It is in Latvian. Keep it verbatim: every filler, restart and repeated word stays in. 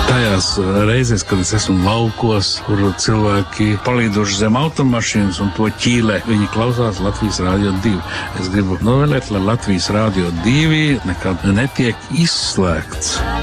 Tajās reizēs, kad es esmu laukos, kur cilvēki palīduši zem automašīnas un to ķīlē, viņi klausās Latvijas Rādio divi. Es gribu novēlēt, lai Latvijas Rādio divi nekad netiek izslēgts.